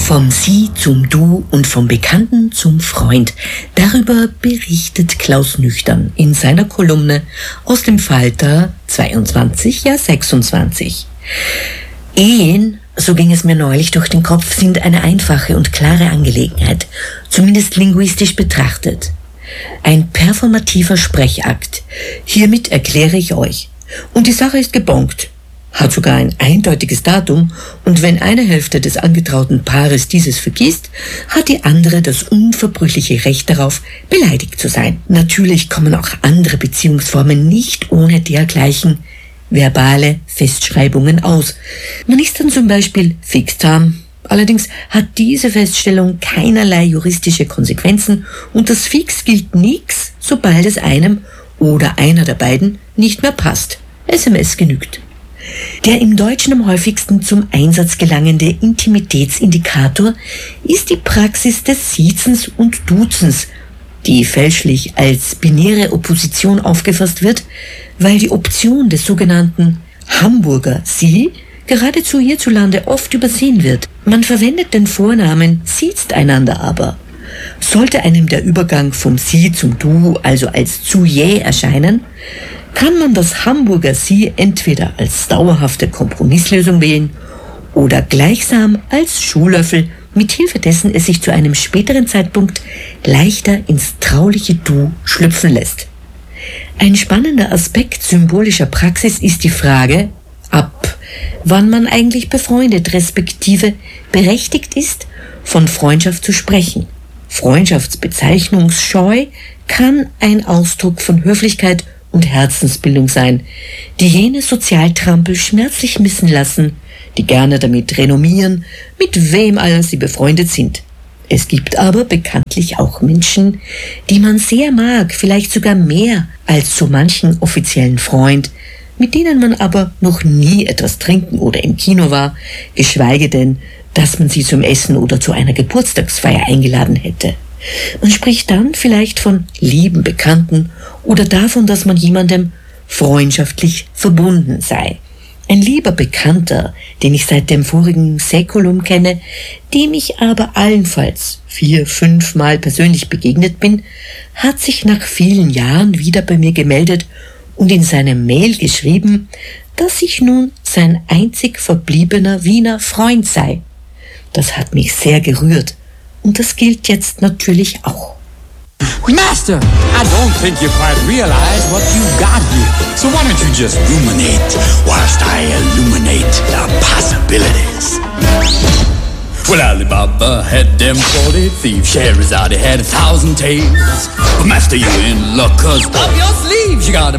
Vom Sie zum Du und vom Bekannten zum Freund. Darüber berichtet Klaus Nüchtern in seiner Kolumne aus dem Falter 22, ja 26. Ehen, so ging es mir neulich durch den Kopf, sind eine einfache und klare Angelegenheit, zumindest linguistisch betrachtet. Ein performativer Sprechakt. Hiermit erkläre ich euch. Und die Sache ist gebongt. Hat sogar ein eindeutiges Datum, und wenn eine Hälfte des angetrauten Paares dieses vergisst, hat die andere das unverbrüchliche Recht darauf, beleidigt zu sein. Natürlich kommen auch andere Beziehungsformen nicht ohne dergleichen verbale Festschreibungen aus. Man ist dann zum Beispiel fixtam. Allerdings hat diese Feststellung keinerlei juristische Konsequenzen und das Fix gilt nix, sobald es einem oder einer der beiden nicht mehr passt. SMS genügt. Der im Deutschen am häufigsten zum Einsatz gelangende Intimitätsindikator ist die Praxis des Siezens und Duzens, die fälschlich als binäre Opposition aufgefasst wird, weil die Option des sogenannten Hamburger Sie geradezu hierzulande oft übersehen wird. Man verwendet den Vornamen, siezt einander aber. Sollte einem der Übergang vom Sie zum Du also als zu jäh erscheinen, kann man das Hamburger Sie entweder als dauerhafte Kompromisslösung wählen oder gleichsam als Schuhlöffel, mit Hilfe dessen es sich zu einem späteren Zeitpunkt leichter ins trauliche Du schlüpfen lässt. Ein spannender Aspekt symbolischer Praxis ist die Frage, ab wann man eigentlich befreundet respektive berechtigt ist, von Freundschaft zu sprechen. Freundschaftsbezeichnungsscheu kann ein Ausdruck von Höflichkeit und Herzensbildung sein, die jene Sozialtrampel schmerzlich missen lassen, die gerne damit renommieren, mit wem allen sie befreundet sind. Es gibt aber bekanntlich auch Menschen, die man sehr mag, vielleicht sogar mehr als so manchen offiziellen Freund, mit denen man aber noch nie etwas trinken oder im Kino war, geschweige denn, dass man sie zum Essen oder zu einer Geburtstagsfeier eingeladen hätte. Man spricht dann vielleicht von lieben Bekannten oder davon, dass man jemandem freundschaftlich verbunden sei. Ein lieber Bekannter, den ich seit dem vorigen Säkulum kenne, dem ich aber allenfalls 4-5 Mal persönlich begegnet bin, hat sich nach vielen Jahren wieder bei mir gemeldet und in seinem Mail geschrieben, dass ich nun sein einzig verbliebener Wiener Freund sei. Das hat mich sehr gerührt und das gilt jetzt natürlich auch. Master, I don't think you quite realize what you've got here. So why don't you just ruminate whilst I illuminate the possibilities? Well, Alibaba had them 40 thieves, Scheherazade had 1,000 tales. But Master, you're in luck, 'cause up your sleeves you got a